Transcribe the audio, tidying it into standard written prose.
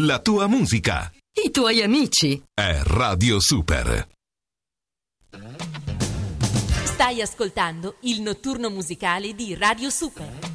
la tua musica. I tuoi amici. È Radio Super. Stai ascoltando il notturno musicale di Radio Super.